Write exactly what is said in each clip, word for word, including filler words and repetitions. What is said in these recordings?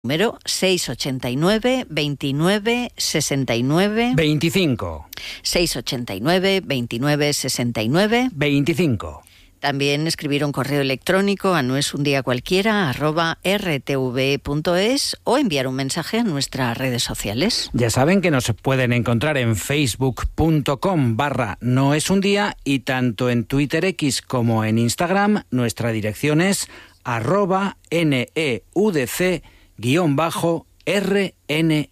Número seis ochenta y nueve, veintinueve, sesenta y nueve... veinticinco. seis ochenta y nueve, veintinueve, sesenta y nueve... veinticinco. También escribir un correo electrónico a noesundiacualquiera arroba rtv.es o enviar un mensaje a nuestras redes sociales. Ya saben que nos pueden encontrar en facebook.com barra no es un día y tanto en Twitter X como en Instagram nuestra dirección es arroba neudc guión bajo rne.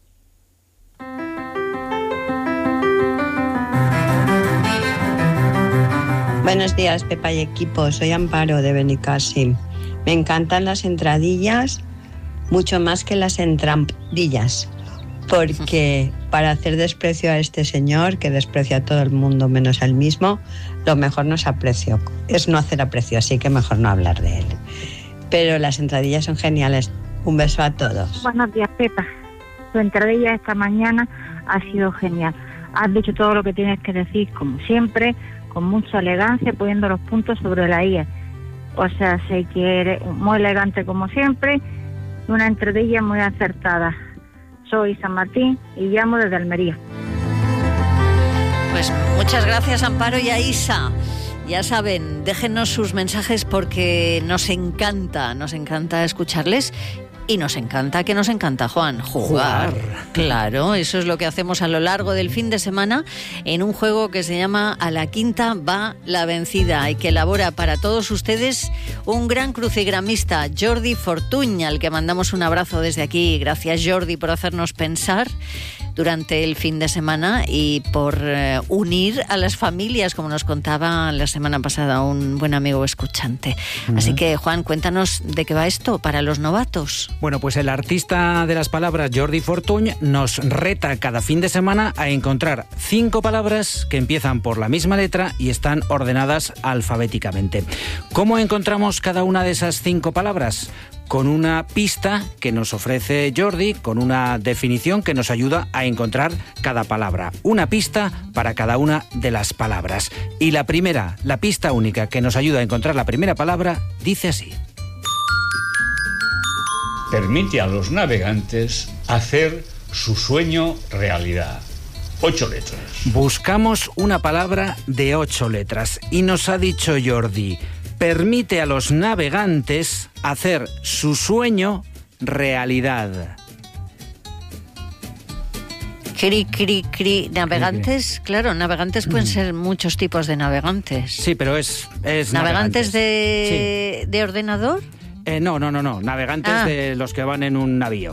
Buenos días, Pepa y equipo. Soy Amparo de Benicassim. Me encantan las entradillas mucho más que las entrampillas, porque para hacer desprecio a este señor, que desprecia a todo el mundo menos a él mismo, lo mejor no es aprecio, es no hacer aprecio, así que mejor no hablar de él. Pero las entradillas son geniales. Un beso a todos. Buenos días, Pepa. Tu entradilla esta mañana ha sido genial. Has dicho todo lo que tienes que decir, como siempre, con mucha elegancia, poniendo los puntos sobre la I. O sea, sé que eres muy elegante como siempre, una entradilla muy acertada. Soy San Martín y llamo desde Almería. Pues muchas gracias, Amparo y a Isa. Ya saben, déjenos sus mensajes porque nos encanta, nos encanta escucharles. Y nos encanta, ¿qué nos encanta, Juan? Jugar. Jugar. Claro, eso es lo que hacemos a lo largo del fin de semana en un juego que se llama A la Quinta va la vencida y que elabora para todos ustedes un gran crucigramista, Jordi Fortuny, al que mandamos un abrazo desde aquí. Gracias, Jordi, por hacernos pensar durante el fin de semana y por eh, unir a las familias, como nos contaba la semana pasada un buen amigo escuchante. Uh-huh. Así que, Juan, cuéntanos de qué va esto para los novatos. Bueno, pues el artista de las palabras, Jordi Fortuny, nos reta cada fin de semana a encontrar cinco palabras que empiezan por la misma letra y están ordenadas alfabéticamente. ¿Cómo encontramos cada una de esas cinco palabras? Con una pista que nos ofrece Jordi, con una definición que nos ayuda a encontrar cada palabra. Una pista para cada una de las palabras. Y la primera, la pista única que nos ayuda a encontrar la primera palabra, dice así. Permite a los navegantes hacer su sueño realidad. Ocho letras. Buscamos una palabra de ocho letras y nos ha dicho Jordi, permite a los navegantes hacer su sueño realidad. Cri, cri, cri. Navegantes, cri, cri. Claro, navegantes pueden mm. ser muchos tipos de navegantes. Sí, pero es... es ¿Navegantes, navegantes de, sí. de ordenador? Eh, no, no, no, no. Navegantes ah. de los que van en un navío.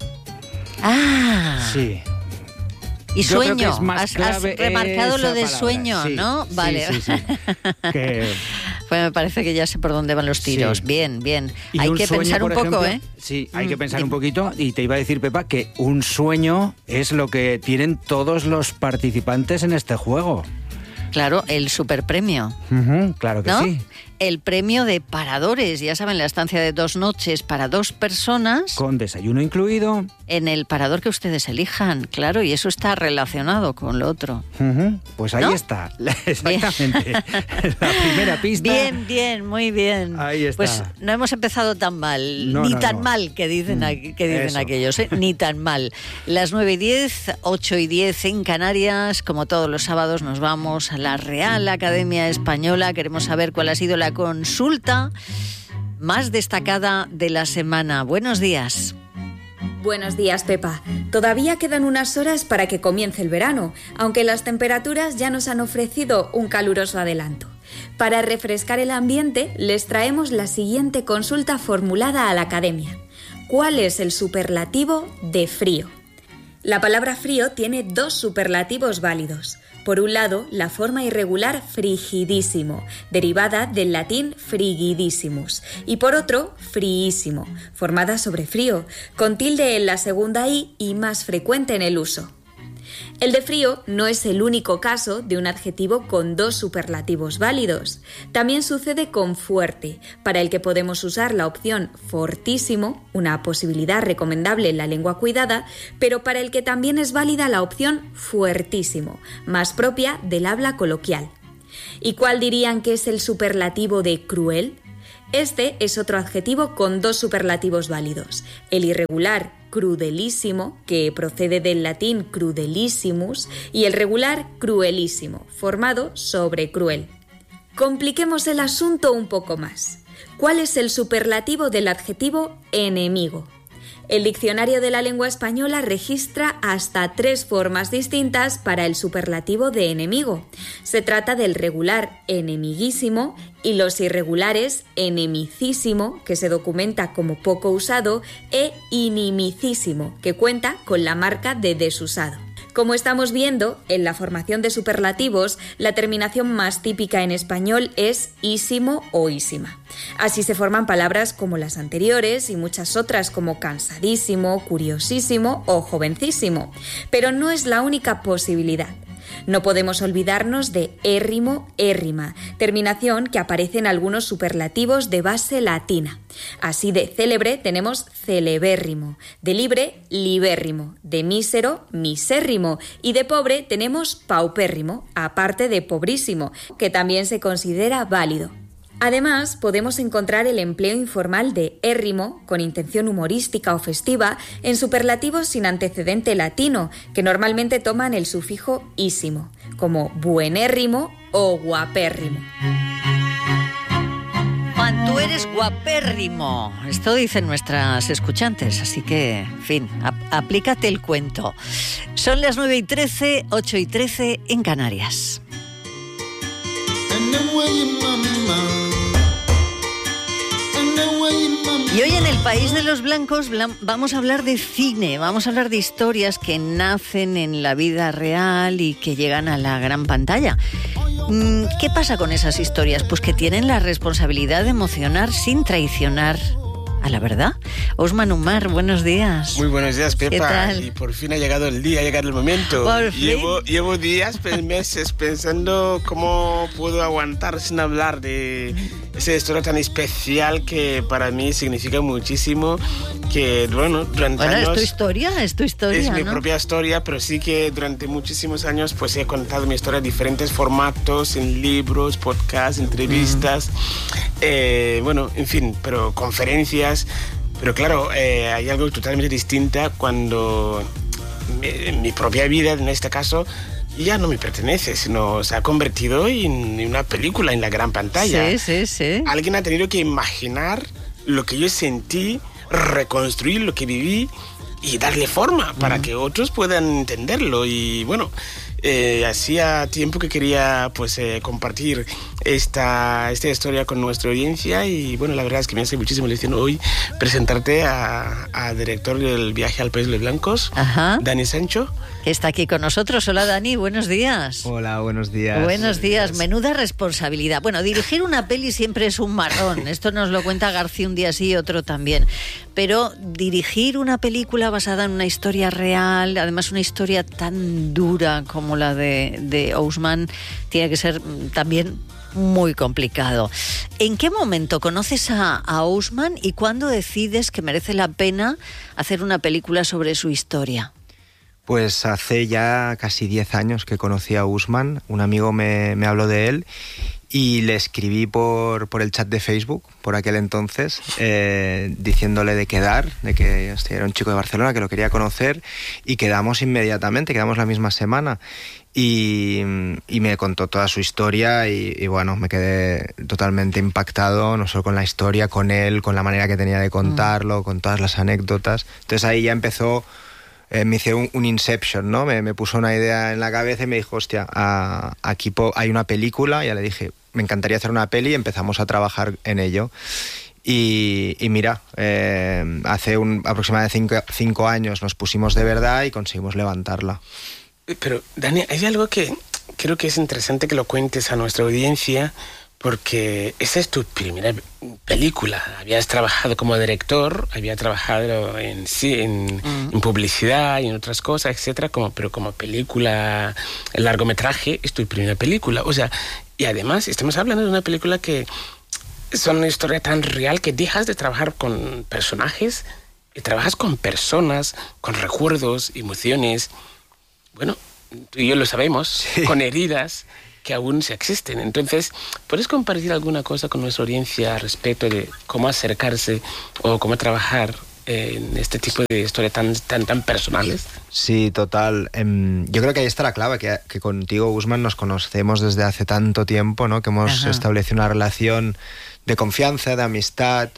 Ah. Sí. Y Yo sueño, creo que es más has, clave has remarcado lo de palabra. sueño, Sí, ¿no? Sí, vale. Sí, sí, sí. que... Pues me parece que ya sé por dónde van los tiros. Sí. Bien, bien. Y hay un que sueño, pensar un ejemplo, poco, ¿eh? Sí, hay mm, que pensar de... un poquito. Y te iba a decir, Pepa, que un sueño es lo que tienen todos los participantes en este juego. Claro, el superpremio. Uh-huh, claro que ¿no? sí. El premio de paradores, ya saben, la estancia de dos noches para dos personas. Con desayuno incluido. En el parador que ustedes elijan, claro, y eso está relacionado con lo otro. Uh-huh. Pues ahí ¿no? está, exactamente. La primera pista. Bien, bien, muy bien. Ahí está. Pues no hemos empezado tan mal, no, ni no, tan no. mal que dicen, mm, que dicen eso. aquellos, ¿eh? Ni tan mal. Las nueve y diez, ocho y diez en Canarias, como todos los sábados nos vamos a la Real Academia Española. Queremos saber cuál ha sido la consulta más destacada de la semana. Buenos días. Buenos días, Pepa. Todavía quedan unas horas para que comience el verano, aunque las temperaturas ya nos han ofrecido un caluroso adelanto. Para refrescar el ambiente, les traemos la siguiente consulta formulada a la Academia. ¿Cuál es el superlativo de frío? La palabra frío tiene dos superlativos válidos. Por un lado, la forma irregular frigidísimo, derivada del latín frigidissimus, y por otro, friísimo, formada sobre frío, con tilde en la segunda i y más frecuente en el uso. El de frío no es el único caso de un adjetivo con dos superlativos válidos. También sucede con fuerte, para el que podemos usar la opción fortísimo, una posibilidad recomendable en la lengua cuidada, pero para el que también es válida la opción fuertísimo, más propia del habla coloquial. ¿Y cuál dirían que es el superlativo de cruel? Este es otro adjetivo con dos superlativos válidos. El irregular, crudelísimo, que procede del latín crudelissimus, y el regular, cruelísimo, formado sobre cruel. Compliquemos el asunto un poco más. ¿Cuál es el superlativo del adjetivo enemigo? El diccionario de la lengua española registra hasta tres formas distintas para el superlativo de enemigo. Se trata del regular enemiguísimo y los irregulares enemicísimo, que se documenta como poco usado, e inimicísimo, que cuenta con la marca de desusado. Como estamos viendo, en la formación de superlativos, la terminación más típica en español es ísimo o ísima. Así se forman palabras como las anteriores y muchas otras como cansadísimo, curiosísimo o jovencísimo. Pero no es la única posibilidad. No podemos olvidarnos de érrimo, érrima, terminación que aparece en algunos superlativos de base latina. Así de célebre tenemos celebérrimo, de libre, libérrimo, de mísero, misérrimo y de pobre tenemos paupérrimo, aparte de pobrísimo, que también se considera válido. Además, podemos encontrar el empleo informal de érrimo, con intención humorística o festiva, en superlativos sin antecedente latino, que normalmente toman el sufijo ísimo, como buenérrimo o guapérrimo. Juan, tú eres guapérrimo. Esto dicen nuestras escuchantes, así que, en fin, ap- aplícate el cuento. Son las nueve y trece, ocho y trece en Canarias. Y hoy en el País de los Blancos vamos a hablar de cine, vamos a hablar de historias que nacen en la vida real y que llegan a la gran pantalla. ¿Qué pasa con esas historias? Pues que tienen la responsabilidad de emocionar sin traicionar a la verdad. Osman Umar, buenos días. Muy buenos días, Pepa. ¿Qué tal? Y por fin ha llegado el día, ha llegado el momento. Por fin. Llevo, llevo días, meses pensando cómo puedo aguantar sin hablar de esa historia tan especial que para mí significa muchísimo. Que, bueno, durante Bueno, años... es tu historia, es tu historia, Es mi ¿no? propia historia, pero sí que durante muchísimos años pues he contado mi historia en diferentes formatos, en libros, podcasts, entrevistas, mm. eh, bueno, en fin, pero conferencias. Pero claro, eh, hay algo totalmente distinto cuando mi, mi propia vida, en este caso, ya no me pertenece, sino se ha convertido en una película en la gran pantalla. Sí, sí, sí. Alguien ha tenido que imaginar lo que yo sentí, reconstruir lo que viví y darle forma para mm. que otros puedan entenderlo. Y bueno, eh, hacía tiempo que quería pues eh, compartir esta, esta historia con nuestra audiencia y bueno, la verdad es que me hace muchísima ilusión hoy presentarte a, a director del viaje al País de los Blancos, Ajá. Dani Sancho. Que está aquí con nosotros. Hola Dani, buenos días. Hola, buenos días. Buenos días, menuda responsabilidad. Bueno, dirigir una peli siempre es un marrón, esto nos lo cuenta García un día sí y otro también, pero dirigir una película basada en una historia real, además una historia tan dura como la de, de Ousmane, tiene que ser también muy complicado. ¿En qué momento conoces a, a Ousmane y cuándo decides que merece la pena hacer una película sobre su historia? Pues hace ya casi diez años que conocí a Ousmane, un amigo me, me habló de él y le escribí por, por el chat de Facebook, por aquel entonces, eh, diciéndole de quedar, de que hostia, era un chico de Barcelona, que lo quería conocer, y quedamos inmediatamente, quedamos la misma semana. Y, y me contó toda su historia y, y bueno, me quedé totalmente impactado, no solo con la historia, con él, con la manera que tenía de contarlo, mm. con todas las anécdotas. Entonces ahí ya empezó, eh, me hice un, un inception, ¿no? Me, me puso una idea en la cabeza y me dijo, hostia, a, aquí po- hay una película. Y ya le dije, me encantaría hacer una peli, y empezamos a trabajar en ello. Y, y mira, eh, hace un, aproximadamente cinco, cinco años nos pusimos de verdad y conseguimos levantarla. Pero, Dani, hay algo que creo que es interesante que lo cuentes a nuestra audiencia, porque esa es tu primera película. Habías trabajado como director, habías trabajado en, sí, en, mm. en publicidad y en otras cosas, etcétera, como, pero como película, el largometraje es tu primera película. O sea, y además estamos hablando de una película que es una historia tan real que dejas de trabajar con personajes y trabajas con personas, con recuerdos, emociones. Bueno, tú y yo lo sabemos, sí. Con heridas que aún se existen. Entonces, ¿puedes compartir alguna cosa con nuestra audiencia respecto de cómo acercarse o cómo trabajar en este tipo de historias tan, tan, tan personales? Sí, total. Um, yo creo que ahí está la clave, que, que contigo, Usman, nos conocemos desde hace tanto tiempo, ¿no? Que hemos Ajá. establecido una relación de confianza, de amistad.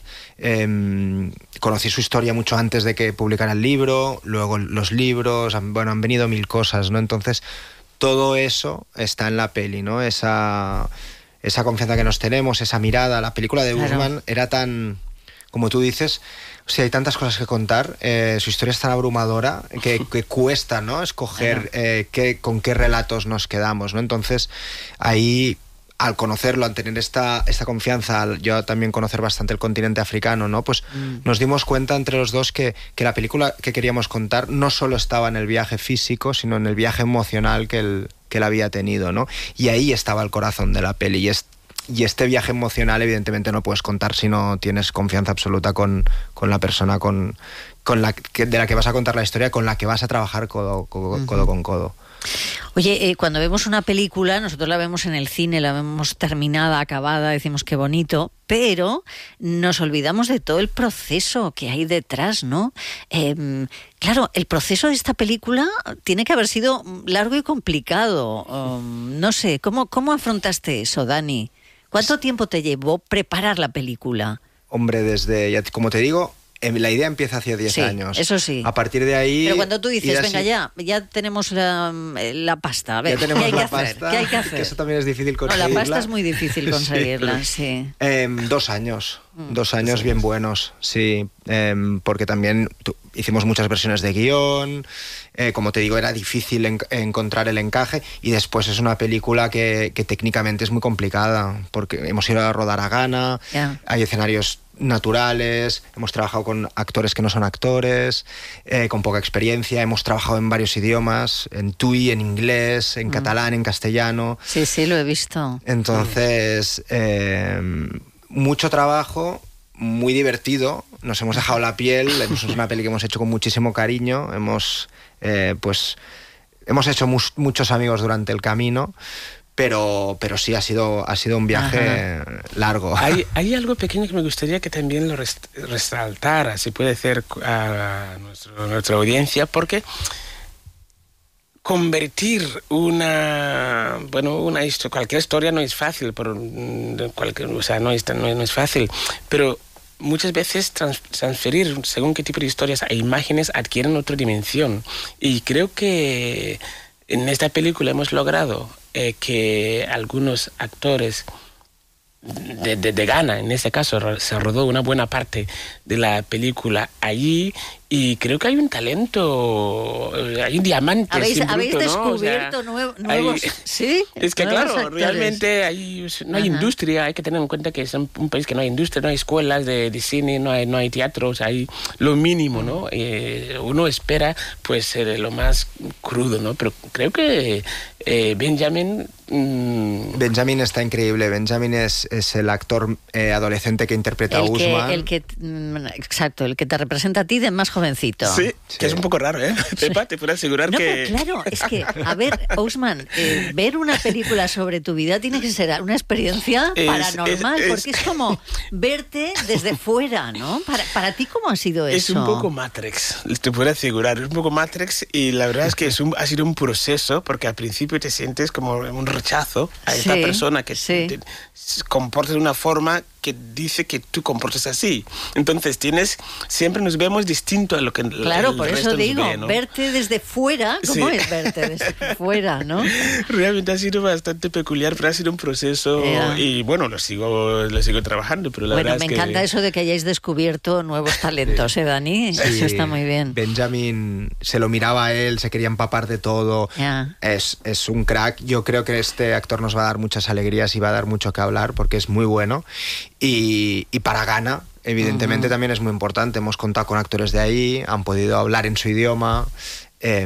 Eh, conocí su historia mucho antes de que publicara el libro, luego los libros, han, bueno, han venido mil cosas, ¿no? Entonces, todo eso está en la peli, ¿no? Esa, esa confianza que nos tenemos, esa mirada. La película de claro. Usman era tan, como tú dices, o sea, hay tantas cosas que contar, eh, su historia es tan abrumadora que, que cuesta, ¿no? Escoger eh, qué, con qué relatos nos quedamos, ¿no? Entonces, ahí, al conocerlo, al tener esta, esta confianza, al yo también conocer bastante el continente africano, ¿no? Pues mm. nos dimos cuenta entre los dos que, que la película que queríamos contar no solo estaba en el viaje físico, sino en el viaje emocional que él, que él había tenido, ¿no? Y ahí estaba el corazón de la peli. Y, es, y este viaje emocional, evidentemente, no puedes contar si no tienes confianza absoluta con, con la persona con, con la que, de la que vas a contar la historia, con la que vas a trabajar codo, codo, uh-huh. codo con codo. Oye, eh, cuando vemos una película, nosotros la vemos en el cine, la vemos terminada, acabada, decimos qué bonito, pero nos olvidamos de todo el proceso que hay detrás, ¿no? Eh, claro, el proceso de esta película tiene que haber sido largo y complicado. Um, no sé, ¿cómo, ¿cómo afrontaste eso, Dani? ¿Cuánto tiempo te llevó preparar la película? Hombre, desde, ya, como te digo, la idea empieza hace diez sí, años. Eso sí. A partir de ahí... Pero cuando tú dices, venga, ya, ya tenemos la, la pasta. A ver, ya tenemos ¿qué hay la que hacer? pasta, ¿Qué hay que hacer? Que eso también es difícil conseguirla. No, la pasta es muy difícil conseguirla, sí. sí. Eh, dos años. Mm, dos años sí. bien buenos, sí. Eh, porque también tu, hicimos muchas versiones de guión. Eh, como te digo, era difícil en, encontrar el encaje. Y después es una película que, que técnicamente es muy complicada. Porque hemos ido a rodar a Ghana. Yeah. Hay escenarios naturales, hemos trabajado con actores que no son actores, eh, con poca experiencia, hemos trabajado en varios idiomas, en tui, en inglés, en mm. catalán, en castellano. Sí, sí, lo he visto. Entonces, eh, mucho trabajo, muy divertido, nos hemos dejado la piel, es una peli que hemos hecho con muchísimo cariño, hemos, eh, pues, hemos hecho mu- muchos amigos durante el camino. Pero, pero sí, ha sido, ha sido un viaje Ajá. largo. Hay, hay algo pequeño que me gustaría que también lo rest, resaltara, si puede ser, a nuestro, nuestra audiencia, porque convertir una, bueno, una historia, cualquier historia no es fácil, pero cualquier, o sea, no es, no, no es fácil, pero muchas veces trans, transferir según qué tipo de historias a imágenes adquieren otra dimensión. Y creo que en esta película hemos logrado eh, que algunos actores de, de, de Ghana, en este caso, se rodó una buena parte de la película allí, y creo que hay un talento, hay un diamante. Habéis, bruto, habéis ¿no? descubierto o sea, nuevo, nuevos... Hay, ¿sí? Es que claro, actores. realmente hay, no hay Ajá. industria, hay que tener en cuenta que es un, un país que no hay industria, no hay escuelas de, de cine, no hay, no hay teatros, hay lo mínimo, ¿no? Eh, uno espera pues eh, lo más crudo, ¿no? Pero creo que eh, Benjamin... Mmm... Benjamin está increíble. Benjamin es, es el actor eh, adolescente que interpreta el a Usman. Que, el que, exacto, el que te representa a ti de más jovencito. Sí, sí. Que es un poco raro, ¿eh? Pepa, te puedo asegurar no, que... Claro, es que, a ver, Usman, eh, ver una película sobre tu vida tiene que ser una experiencia es, paranormal, es, es, porque es como verte desde fuera, ¿no? Para, para ti, ¿cómo ha sido eso? Es un poco Matrix, te puedo asegurar, es un poco Matrix, y la verdad es que es un, ha sido un proceso, porque al principio te sientes como un rechazo a esta sí, persona que sí. te, te comporta de una forma que dice que tú comportas así. Entonces tienes, siempre nos vemos distinto a lo que claro, el por resto eso digo, ve, ¿no? Verte desde fuera, ¿cómo sí. es verte desde fuera, no? Realmente ha sido bastante peculiar, pero ha sido un proceso yeah. y bueno, lo sigo, lo sigo trabajando, pero la bueno, verdad me es que... encanta eso de que hayáis descubierto nuevos talentos, ¿eh, Dani? Sí. Eso está muy bien. Benjamin se lo miraba a él, se quería empapar de todo, yeah. es, es un crack. Yo creo que este actor nos va a dar muchas alegrías y va a dar mucho que hablar porque es muy bueno. Y, y para Ghana, evidentemente, uh-huh. también es muy importante. Hemos contado con actores de ahí, han podido hablar en su idioma. Eh,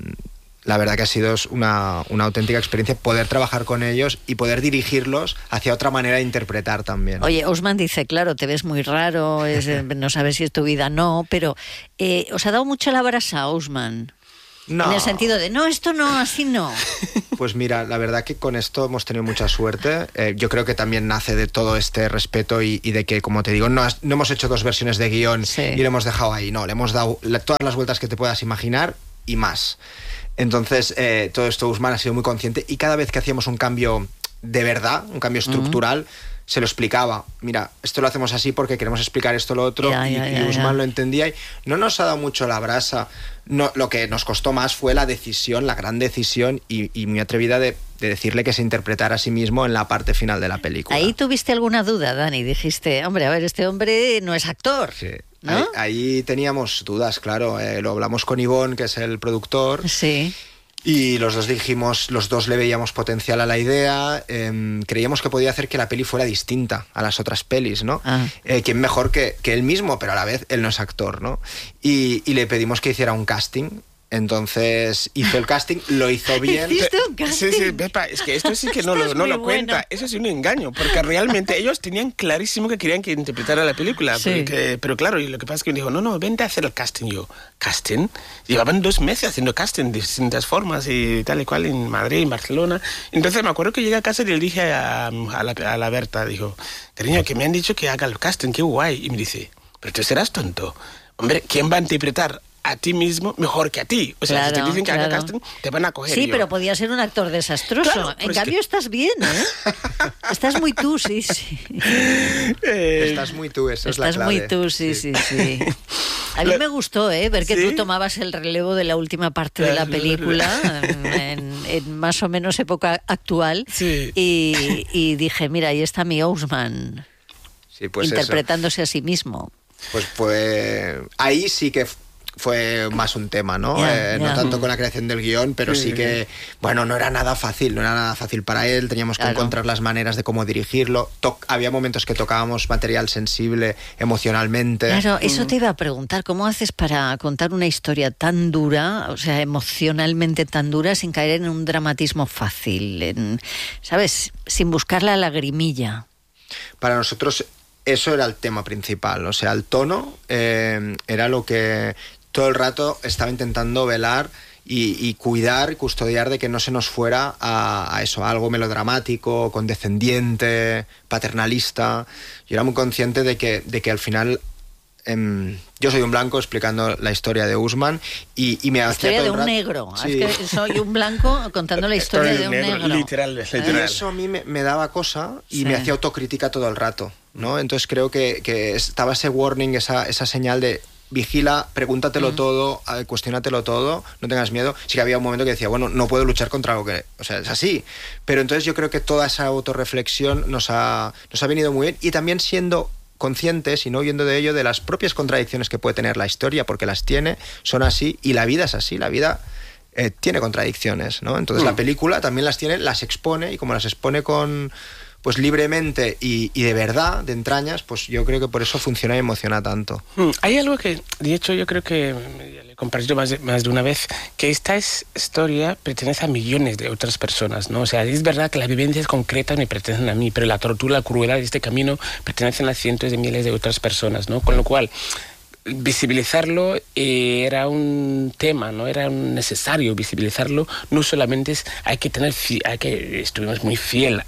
la verdad que ha sido una, una auténtica experiencia poder trabajar con ellos y poder dirigirlos hacia otra manera de interpretar también. Oye, Usman dice, claro, te ves muy raro, es, no sabes si es tu vida o no, pero eh, ¿os ha dado mucho la brasa, Usman? No. En el sentido de, no, esto no, así no. Pues mira, la verdad que con esto hemos tenido mucha suerte. Eh, yo creo que también nace de todo este respeto y, y de que, como te digo, no, has, no hemos hecho dos versiones de guión sí. y lo hemos dejado ahí. No, le hemos dado la, todas las vueltas que te puedas imaginar y más. Entonces, eh, todo esto Usman ha sido muy consciente y cada vez que hacíamos un cambio de verdad, un cambio estructural, uh-huh. se lo explicaba. Mira, esto lo hacemos así porque queremos explicar esto, lo otro, ya, y, ya, y ya, Usman ya. lo entendía y no nos ha dado mucho la brasa. No, lo que nos costó más fue la decisión, la gran decisión y, y muy atrevida de, de decirle que se interpretara a sí mismo en la parte final de la película. Ahí tuviste alguna duda, Dani, dijiste, hombre, a ver, este hombre no es actor. Sí. ¿No? Ahí, ahí teníamos dudas, claro. Eh, lo hablamos con Ivón, que es el productor. Sí. Y los dos dijimos, los dos le veíamos potencial a la idea, eh, creíamos que podía hacer que la peli fuera distinta a las otras pelis, ¿no? Ah. Eh, ¿Quién mejor que, que él mismo? Pero a la vez él no es actor, ¿no? Y, y le pedimos que hiciera un casting. Entonces hizo el casting, lo hizo bien. ¿Hiciste un casting? Sí, sí, Pepa, es que esto sí que no, lo, no lo cuenta. Bueno. Eso es un engaño, porque realmente ellos tenían clarísimo que querían que interpretara la película. Sí. Porque, pero claro, y lo que pasa es que me dijo, no, no, vente a hacer el casting. Yo, ¿casting? Llevaban dos meses haciendo casting de distintas formas y tal y cual en Madrid, en Barcelona. Entonces me acuerdo que llegué a casa y le dije a, a, la, a la Berta, dijo, cariño, que me han dicho que haga el casting, qué guay. Y me dice, pero tú serás tonto. Hombre, ¿quién va a interpretar a ti mismo mejor que a ti? O sea, claro, si te dicen que claro. haga casting, te van a coger. Sí, yo. pero podía ser un actor desastroso. Claro, en es cambio, que... estás bien, ¿eh? Estás muy tú, sí, sí. Eh, Estás muy tú, esa es Estás la clave. muy tú, sí, sí, sí. A mí me gustó, ¿eh? Ver que ¿Sí? tú tomabas el relevo de la última parte de la película, en, en más o menos época actual, Sí. y, y dije, mira, ahí está mi Ousman, Sí, pues interpretándose eso. a sí mismo. Pues fue... Ahí sí que fue más un tema, ¿no? Ya, eh, ya. No tanto con la creación del guión, pero sí, Sí. que, bueno, no era nada fácil, no era nada fácil para él, teníamos que Claro. encontrar las maneras de cómo dirigirlo. To- había momentos que tocábamos material sensible emocionalmente. Claro, eso te iba a preguntar, ¿cómo haces para contar una historia tan dura, o sea, emocionalmente tan dura, sin caer en un dramatismo fácil, en, ¿sabes? Sin buscar la lagrimilla. Para nosotros eso era el tema principal, o sea, el tono eh, era lo que todo el rato estaba intentando velar y, y cuidar, custodiar de que no se nos fuera a, a eso, a algo melodramático, condescendiente, paternalista. Yo era muy consciente de que, de que al final eh, yo soy un blanco explicando la historia de Usman y, y me La hacía historia todo de el un rato- negro. Sí. Es que soy un blanco contando la historia de un negro. Literal, Y literal. eso a mí me, me daba cosa y Sí. me hacía autocrítica todo el rato, ¿no? Entonces creo que, que estaba ese warning, esa, esa señal de vigila, pregúntatelo Mm. todo, eh, cuestiónatelo todo, no tengas miedo. Sí que había un momento que decía, bueno, no puedo luchar contra algo que... O sea, es así. Pero entonces yo creo que toda esa autorreflexión nos ha, nos ha venido muy bien y también siendo conscientes y no huyendo de ello de las propias contradicciones que puede tener la historia, porque las tiene, son así y la vida es así, la vida... Eh, tiene contradicciones, ¿no? Entonces Mm. la película también las tiene, las expone y como las expone con pues libremente y, y de verdad, de entrañas, pues yo creo que por eso funciona y emociona tanto. Mm, Hay algo que, de hecho, yo creo que ya le he compartido más de, más de una vez, que esta es, historia pertenece a millones de otras personas, ¿no? O sea, es verdad que las vivencias concretas me pertenecen a mí, pero la tortura, la crueldad de este camino pertenecen a cientos de miles de otras personas, ¿no? Con lo cual, visibilizarlo eh, era un tema, no era un necesario visibilizarlo. No solamente es, hay que tener, fi- hay que estuvimos muy fiel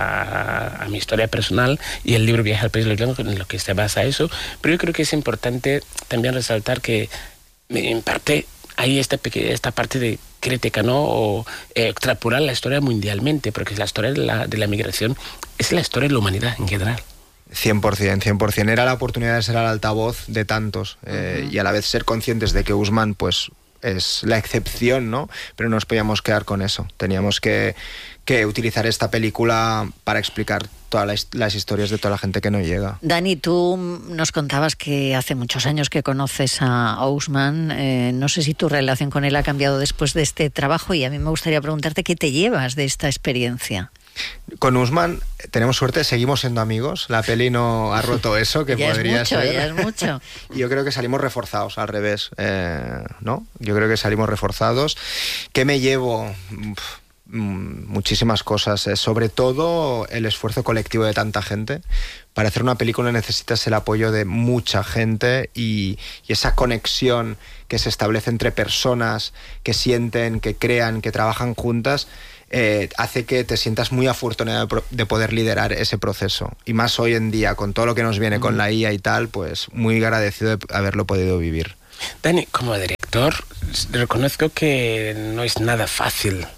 a, a mi historia personal y el libro Viaje al País de los Blancos en lo que se basa eso, pero yo creo que es importante también resaltar que en parte hay esta peque- esta parte de crítica, ¿no? O eh, extrapolar la historia mundialmente, porque la historia de la, de la migración es la historia de la humanidad en general. cien por ciento, cien por ciento. Era la oportunidad de ser el altavoz de tantos eh, Ujú. y a la vez ser conscientes de que Usman pues es la excepción, ¿no? Pero no nos podíamos quedar con eso. Teníamos que, que utilizar esta película para explicar todas las, las historias de toda la gente que no llega. Dani, tú nos contabas que hace muchos años que conoces a Ousman. Eh, no sé si tu relación con él ha cambiado después de este trabajo y a mí me gustaría preguntarte qué te llevas de esta experiencia. Con Usman tenemos suerte, seguimos siendo amigos. La peli no ha roto eso, que Ya es podría mucho, ser. ya es mucho. Y yo creo que salimos reforzados, al revés, eh, ¿no? Yo creo que salimos reforzados. ¿Qué me llevo? Uf, muchísimas cosas, eh, sobre todo el esfuerzo colectivo de tanta gente. Para hacer una película necesitas el apoyo de mucha gente y, y esa conexión que se establece entre personas que sienten, que crean, que trabajan juntas, eh, hace que te sientas muy afortunado de poder liderar ese proceso. Y más hoy en día, con todo lo que nos viene con la I A y tal, pues muy agradecido de haberlo podido vivir. Dani, como director, reconozco que no es nada fácil.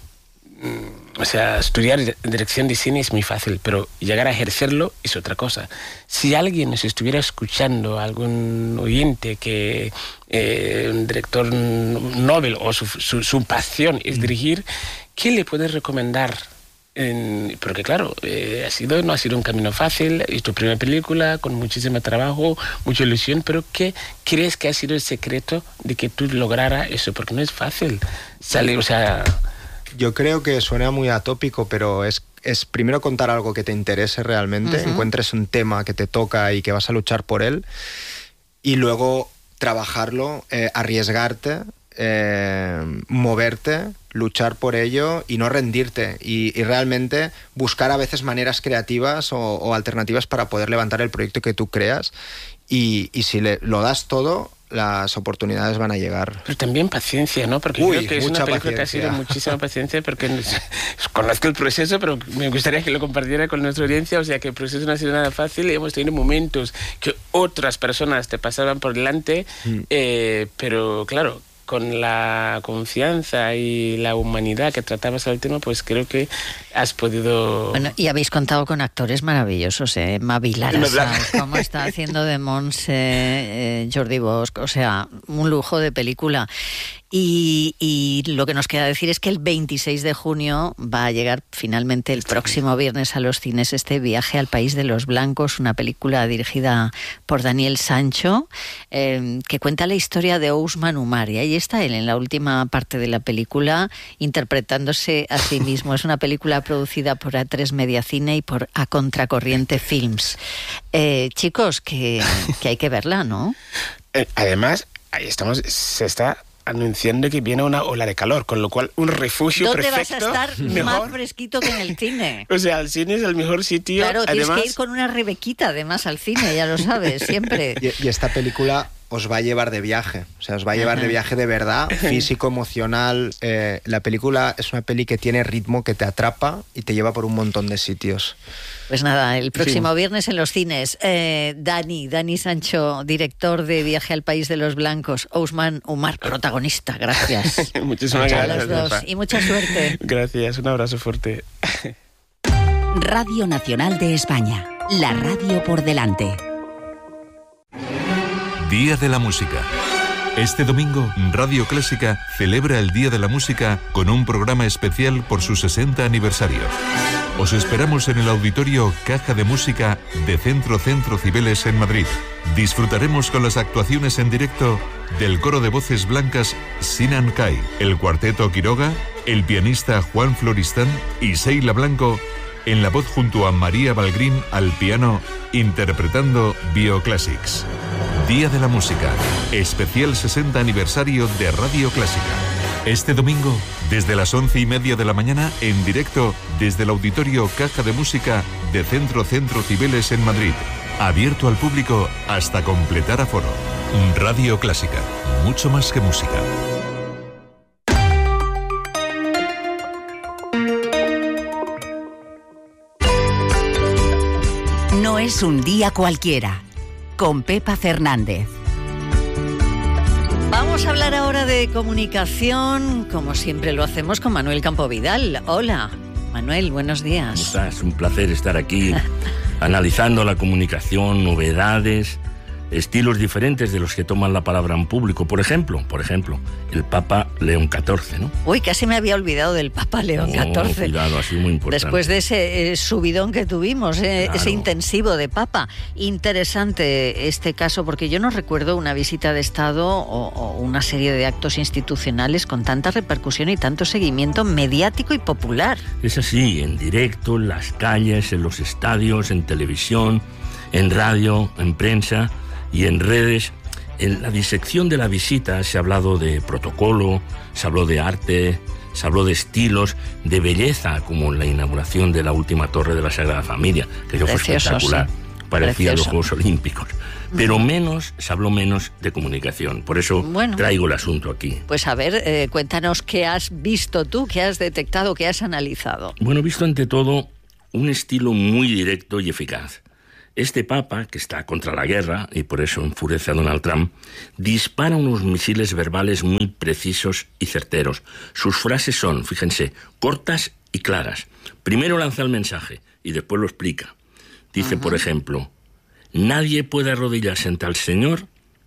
O sea, estudiar dirección de cine es muy fácil, pero llegar a ejercerlo es otra cosa. Si alguien nos estuviera escuchando, algún oyente que eh, un director Nobel o su, su, su pasión es dirigir, ¿qué le puedes recomendar? En, porque claro, eh, ha sido, no ha sido un camino fácil, es tu primera película con muchísimo trabajo, mucha ilusión, pero ¿qué crees que ha sido el secreto de que tú lograras eso? Porque no es fácil salir, o sea... Yo creo que suena muy atópico, pero es, es primero contar algo que te interese realmente, uh-huh. encuentres un tema que te toca y que vas a luchar por él, y luego trabajarlo, eh, arriesgarte, eh, moverte, luchar por ello y no rendirte, y, y realmente buscar a veces maneras creativas o, o alternativas para poder levantar el proyecto que tú creas, y, y si le, lo das todo, las oportunidades van a llegar. Pero también paciencia, ¿no? Porque Uy, creo que es una película paciencia. que ha sido muchísima paciencia, porque conozco el proceso, pero me gustaría que lo compartiera con nuestra audiencia. O sea, que el proceso no ha sido nada fácil y hemos tenido momentos que otras personas te pasaban por delante, mm. eh, pero claro, con la confianza y la humanidad que tratabas al tema, pues creo que has podido... Bueno, y habéis contado con actores maravillosos, ¿eh? Mavi Larasa, como está haciendo de Montse, eh, Jordi Bosch, o sea, un lujo de película. Y, y lo que nos queda decir es que el veintiséis de junio va a llegar finalmente el próximo viernes a los cines este Viaje al País de los Blancos, una película dirigida por Daniel Sancho, eh, que cuenta la historia de Ousmane Oumar. Y ahí está él en la última parte de la película interpretándose a sí mismo. Es una película producida por A tres Media Cine y por A Contracorriente Films. Eh, chicos, que, que hay que verla, ¿no? Además, ahí estamos, se está anunciando que viene una ola de calor, con lo cual un refugio ¿Dónde perfecto. ¿Dónde vas a estar mejor? Más fresquito que en el cine? O sea, el cine es el mejor sitio. Claro, tienes además... que ir con una rebequita además al cine, ya lo sabes, siempre. Y, y esta película os va a llevar de viaje, o sea, os va a llevar uh-huh. de viaje de verdad, físico, emocional. Eh, la película es una peli que tiene ritmo, que te atrapa y te lleva por un montón de sitios. Pues nada, el próximo sí. viernes en los cines. Eh, Dani, Dani Sancho, director de Viaje al País de los Blancos. Ousmane Oumar, protagonista. Gracias. Muchísimas a gracias. los dos. Y mucha suerte. Gracias, un abrazo fuerte. Radio Nacional de España, la radio por delante. Día de la Música. Este domingo, Radio Clásica celebra el Día de la Música con un programa especial por su sesenta aniversario. Os esperamos en el auditorio Caja de Música de Centro Centro Cibeles en Madrid. Disfrutaremos con las actuaciones en directo del coro de voces blancas Sinan Kai, el cuarteto Quiroga, el pianista Juan Floristán y Seila Blanco en la voz junto a María Balgrín al piano, interpretando Bioclassics. Día de la Música, especial sesenta aniversario de Radio Clásica. Este domingo, desde las once y media de la mañana, en directo desde el auditorio Caja de Música de Centro Centro Cibeles en Madrid. Abierto al público hasta completar aforo. Radio Clásica, mucho más que música. No es un día cualquiera. Con Pepa Fernández. Vamos a hablar ahora de comunicación, como siempre lo hacemos con Manuel Campovidal. Hola, Manuel, buenos días. ¿Cómo estás? Es un placer estar aquí analizando la comunicación, novedades, estilos diferentes de los que toman la palabra en público. Por ejemplo, por ejemplo, el Papa León catorce, ¿no? Uy, casi me había olvidado del Papa León catorce. Oh, cuidado, ha sido muy importante. Después de ese eh, subidón que tuvimos, eh, claro. ese intensivo de Papa. Interesante este caso, porque yo no recuerdo una visita de Estado o, o una serie de actos institucionales con tanta repercusión y tanto seguimiento mediático y popular. Es así, en directo, en las calles, en los estadios, en televisión, en radio, en prensa y en redes. En la disección de la visita se ha hablado de protocolo, se habló de arte, se habló de estilos, de belleza, como la inauguración de la última torre de la Sagrada Familia, que yo fue espectacular, sí. Parecía Precioso. Los Juegos Olímpicos. Pero menos, se habló menos de comunicación. Por eso bueno, traigo el asunto aquí. Pues a ver, eh, cuéntanos qué has visto tú, qué has detectado, qué has analizado. Bueno, he visto ante todo un estilo muy directo y eficaz. Este papa, que está contra la guerra, y por eso enfurece a Donald Trump, dispara unos misiles verbales muy precisos y certeros. Sus frases son, fíjense, cortas y claras. Primero lanza el mensaje y después lo explica. Dice, uh-huh. por ejemplo, nadie puede arrodillarse ante el Señor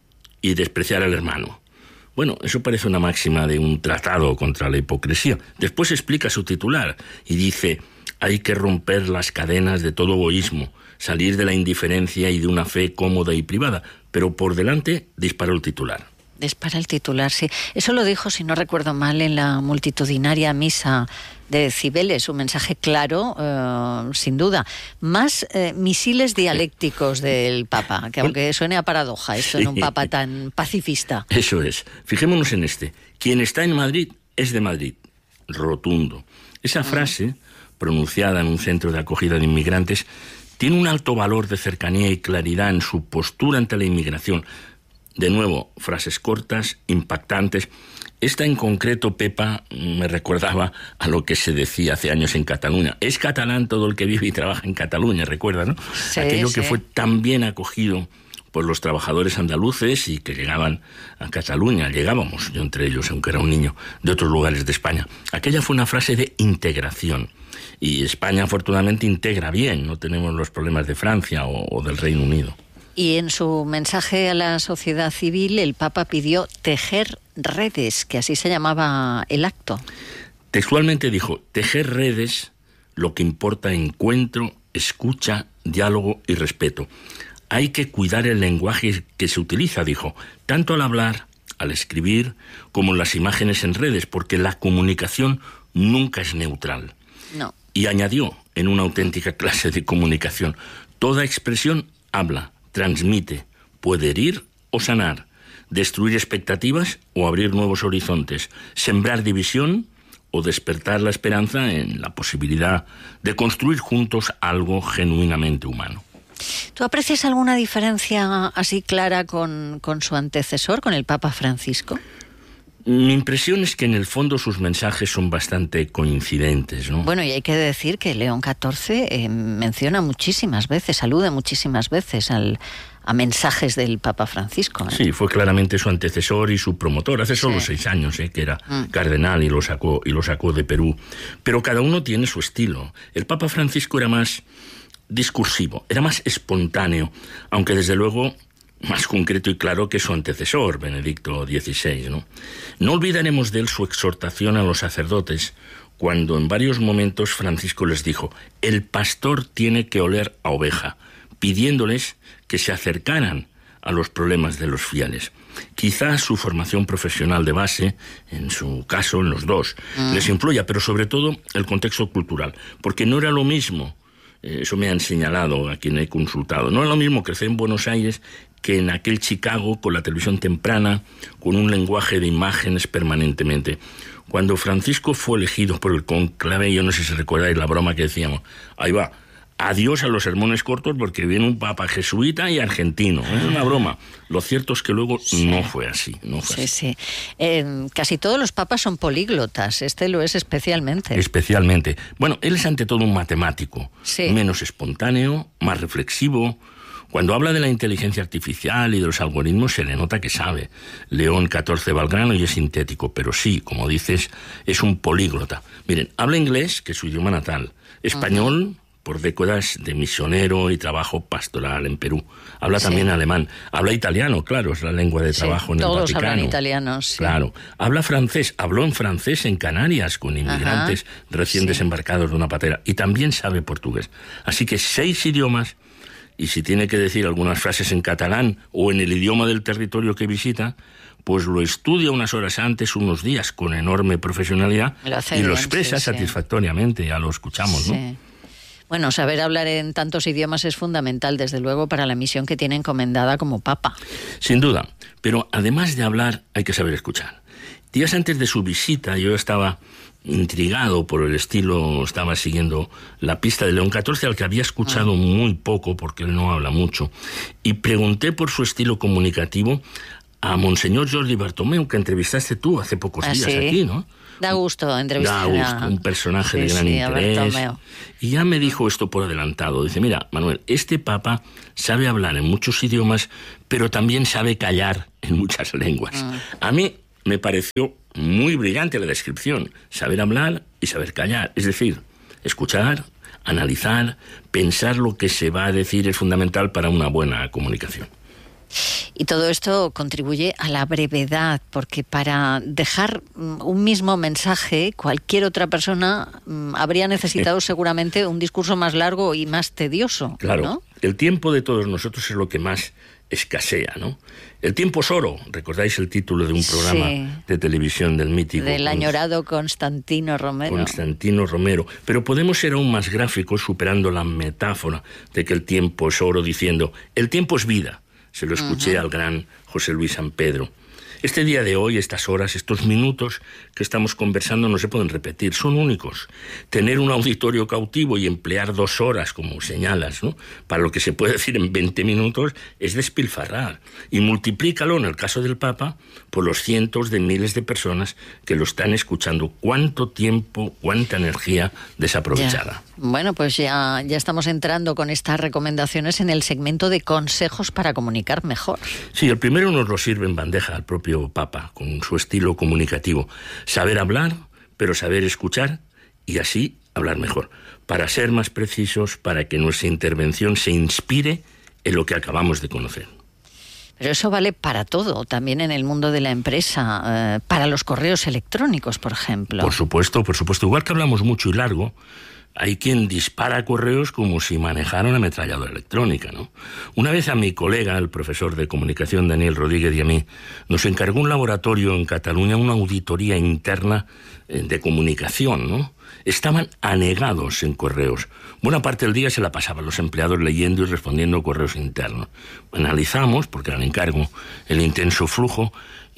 y despreciar al hermano. Bueno, eso parece una máxima de un tratado contra la hipocresía. Después explica su titular y dice, hay que romper las cadenas de todo egoísmo, salir de la indiferencia y de una fe cómoda y privada. Pero por delante disparó el titular. Dispara el titular, sí. Eso lo dijo, si no recuerdo mal, en la multitudinaria misa de Cibeles, un mensaje claro, eh, sin duda. Más eh, misiles dialécticos del Papa, que aunque suene a paradoja, esto en un Papa tan pacifista. Eso es. Fijémonos en este. Quien está en Madrid es de Madrid. Rotundo. Esa frase, pronunciada en un centro de acogida de inmigrantes, tiene un alto valor de cercanía y claridad en su postura ante la inmigración. De nuevo, frases cortas, impactantes. Esta en concreto, Pepa, me recordaba a lo que se decía hace años en Cataluña. Es catalán todo el que vive y trabaja en Cataluña, recuerda, ¿no? Sí, Aquello sí. que fue tan bien acogido por los trabajadores andaluces y que llegaban a Cataluña. Llegábamos, yo entre ellos, aunque era un niño, de otros lugares de España. Aquella fue una frase de integración. Y España, afortunadamente, integra bien. No tenemos los problemas de Francia o, o del Reino Unido. Y en su mensaje a la sociedad civil, el Papa pidió tejer redes, que así se llamaba el acto. Textualmente dijo, tejer redes, lo que importa encuentro, escucha, diálogo y respeto. Hay que cuidar el lenguaje que se utiliza, dijo, tanto al hablar, al escribir, como en las imágenes en redes, porque la comunicación nunca es neutral. No. Y añadió, en una auténtica clase de comunicación, toda expresión habla, transmite, puede herir o sanar, destruir expectativas o abrir nuevos horizontes, sembrar división o despertar la esperanza en la posibilidad de construir juntos algo genuinamente humano. ¿Tú aprecias alguna diferencia así clara con, con su antecesor, con el Papa Francisco? Mi impresión es que en el fondo sus mensajes son bastante coincidentes, ¿no? Bueno, y hay que decir que León catorce eh, menciona muchísimas veces, alude muchísimas veces al, a mensajes del Papa Francisco, ¿eh? Sí, fue claramente su antecesor y su promotor, hace solo sí. seis años, ¿eh? que era mm. cardenal y lo sacó, y lo sacó de Perú. Pero cada uno tiene su estilo. El Papa Francisco era más discursivo, era más espontáneo, aunque desde luego más concreto y claro que su antecesor, Benedicto dieciséis, ¿no? No olvidaremos de él su exhortación a los sacerdotes, cuando en varios momentos Francisco les dijo, el pastor tiene que oler a oveja, pidiéndoles que se acercaran a los problemas de los fieles. Quizás su formación profesional de base, en su caso, en los dos, mm. les influya, pero sobre todo el contexto cultural, porque no era lo mismo, eso me han señalado a quien he consultado, no era lo mismo crecer en Buenos Aires que en aquel Chicago con la televisión temprana, con un lenguaje de imágenes permanentemente. Cuando Francisco fue elegido por el conclave, yo no sé si recordáis la broma que decíamos, ahí va, adiós a los sermones cortos porque viene un papa jesuita y argentino. Es una broma. Lo cierto es que luego sí. no fue así. No fue sí, así. sí. Eh, casi todos los papas son políglotas. Este lo es especialmente. Especialmente. Bueno, él es ante todo un matemático. Sí. Menos espontáneo, más reflexivo. Cuando habla de la inteligencia artificial y de los algoritmos se le nota que sabe. León catorce va al grano y es sintético, pero sí, como dices, es un políglota. Miren, habla inglés, que es su idioma natal, español, uh-huh. por décadas de misionero y trabajo pastoral en Perú. Habla sí. también alemán. Habla italiano, claro, es la lengua de trabajo sí, en el Vaticano. Todos hablan italiano, sí. Claro. Habla francés, habló en francés en Canarias con inmigrantes Ajá. recién sí. desembarcados de una patera. Y también sabe portugués. Así que seis idiomas. Y si tiene que decir algunas frases en catalán o en el idioma del territorio que visita, pues lo estudia unas horas antes, unos días, con enorme profesionalidad lo y bien, lo expresa sí, satisfactoriamente, sí. ya lo escuchamos, sí. ¿no? Bueno, saber hablar en tantos idiomas es fundamental, desde luego, para la misión que tiene encomendada como Papa. Sin duda, pero además de hablar, hay que saber escuchar. Días antes de su visita, yo estaba intrigado por el estilo, estaba siguiendo la pista de León catorce, al que había escuchado muy poco, porque él no habla mucho, y pregunté por su estilo comunicativo a Monseñor Jordi Bartomeu, que entrevistaste tú hace pocos ¿Ah, días sí? aquí, ¿no? Da gusto entrevistar Da gusto, a... un personaje sí, de gran sí, a interés. Bartomeu. Y ya me dijo esto por adelantado. Dice, mira, Manuel, este papa sabe hablar en muchos idiomas, pero también sabe callar en muchas lenguas. Mm. A mí me pareció muy brillante la descripción. Saber hablar y saber callar. Es decir, escuchar, analizar, pensar lo que se va a decir es fundamental para una buena comunicación. Y todo esto contribuye a la brevedad, porque para dejar un mismo mensaje, cualquier otra persona um, habría necesitado seguramente un discurso más largo y más tedioso. Claro, ¿no? El tiempo de todos nosotros es lo que más escasea, ¿no? El tiempo es oro. ¿Recordáis el título de un programa sí. de televisión del mítico? Del añorado Constantino Romero. Constantino Romero. Pero podemos ser aún más gráficos superando la metáfora de que el tiempo es oro, diciendo, el tiempo es vida. Se lo escuché uh-huh. al gran José Luis San Pedro. Este día de hoy, estas horas, estos minutos que estamos conversando no se pueden repetir, son únicos. Tener un auditorio cautivo y emplear dos horas, como señalas, ¿no?, para lo que se puede decir en veinte minutos, es despilfarrar. Y multiplícalo, en el caso del Papa, por los cientos de miles de personas que lo están escuchando. ¿Cuánto tiempo, cuánta energía desaprovechada? Ya. Bueno, pues ya, ya estamos entrando con estas recomendaciones en el segmento de consejos para comunicar mejor. Sí, el primero nos lo sirve en bandeja al propio Papa, con su estilo comunicativo. Saber hablar, pero saber escuchar, y así hablar mejor. Para ser más precisos, para que nuestra intervención se inspire en lo que acabamos de conocer. Pero eso vale para todo, también en el mundo de la empresa, eh, para los correos electrónicos, por ejemplo. Por supuesto, por supuesto. Igual que hablamos mucho y largo, hay quien dispara correos como si manejara una ametralladora electrónica, ¿no? Una vez a mi colega, el profesor de comunicación Daniel Rodríguez, y a mí, nos encargó un laboratorio en Cataluña, una auditoría interna de comunicación, ¿no? Estaban anegados en correos. Buena parte del día se la pasaban los empleados leyendo y respondiendo correos internos. Analizamos, porque era el encargo, el intenso flujo,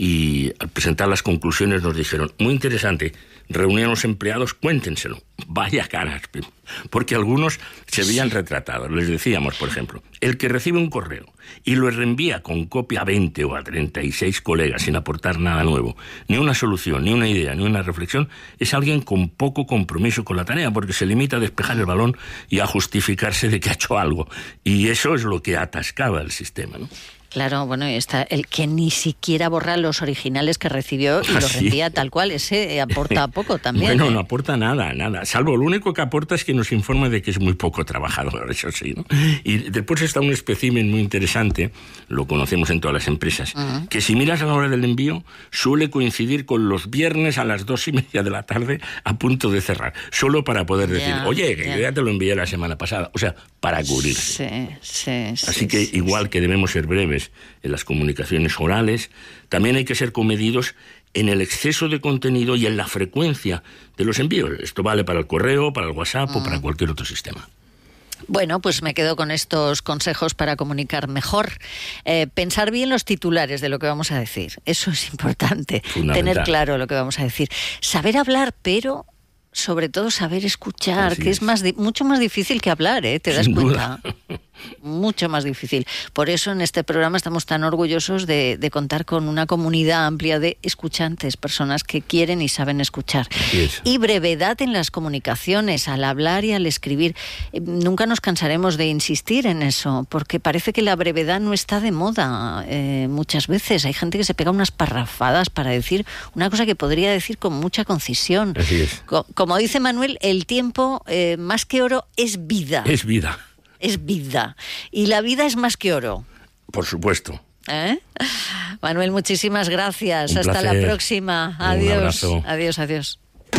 y al presentar las conclusiones nos dijeron, muy interesante, reunían los empleados, cuéntenselo. Vaya caras, porque algunos se veían retratados. Les decíamos, por ejemplo, el que recibe un correo y lo reenvía con copia a veinte o a treinta y seis colegas sin aportar nada nuevo, ni una solución, ni una idea, ni una reflexión, es alguien con poco compromiso con la tarea, porque se limita a despejar el balón y a justificarse de que ha hecho algo. Y eso es lo que atascaba el sistema, ¿no? Claro, bueno, y está el que ni siquiera borra los originales que recibió y ¿Ah, los sí? reenvía tal cual. Ese aporta poco también. Bueno, ¿eh? no aporta nada, nada. Salvo lo único que aporta es que nos informa de que es muy poco trabajador, eso sí, ¿no? Y después está un espécimen muy interesante, lo conocemos en todas las empresas, uh-huh. que si miras a la hora del envío, suele coincidir con los viernes a las dos y media de la tarde a punto de cerrar. Solo para poder decir, ya, oye, que ya. yo ya te lo envié la semana pasada. O sea, para cubrirse. Sí, sí, Así sí, que sí, igual sí. que debemos ser breves en las comunicaciones orales, también hay que ser comedidos en el exceso de contenido y en la frecuencia de los envíos. Esto vale para el correo, para el WhatsApp mm. o para cualquier otro sistema. Bueno, pues me quedo con estos consejos para comunicar mejor. Eh, pensar bien los titulares de lo que vamos a decir. Eso es importante. Tener claro lo que vamos a decir. Saber hablar, pero sobre todo saber escuchar, Así que es, es más di- mucho más difícil que hablar, ¿eh? ¿Te das Sin cuenta? duda. Mucho más difícil. Por eso en este programa estamos tan orgullosos de, de contar con una comunidad amplia de escuchantes, personas que quieren y saben escuchar. Y brevedad en las comunicaciones, al hablar y al escribir. Eh, nunca nos cansaremos de insistir en eso, porque parece que la brevedad no está de moda eh, muchas veces. Hay gente que se pega unas parrafadas para decir una cosa que podría decir con mucha concisión. Así es. Co- como dice Manuel, el tiempo, eh, más que oro, es vida. Es vida. Es vida. Y la vida es más que oro. Por supuesto. ¿Eh? Manuel, muchísimas gracias. Un Hasta placer. la próxima. Un Adiós. abrazo. Adiós, adiós.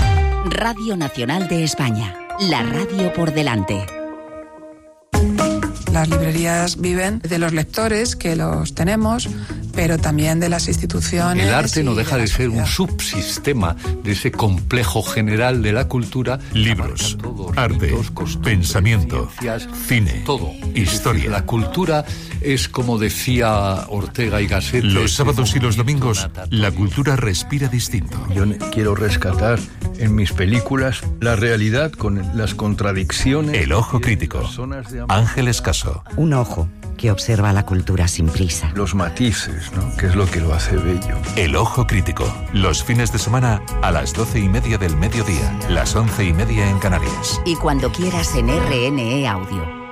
Radio Nacional de España. La radio por delante. Las librerías viven de los lectores, que los tenemos, pero también de las instituciones. El arte no y deja de, de la ser un sociedad. subsistema de ese complejo general de la cultura. Libros, Todo, arte, ritos, costumbres, pensamiento, ciencias, cine, todo. historia. La cultura es, como decía Ortega y Gasset, Los sábados y los domingos, la cultura respira distinto. Yo quiero rescatar en mis películas la realidad con las contradicciones. El ojo crítico. Ángel Escaso. Un ojo que observa la cultura sin prisa. Los matices, ¿no? Que es lo que lo hace bello. El ojo crítico. Los fines de semana a las doce y media del mediodía, las once y media en Canarias. Y cuando quieras en R N E Audio.